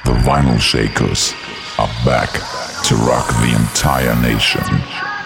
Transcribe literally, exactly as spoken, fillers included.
The Vinyl Shakers are back to rock the entire nation.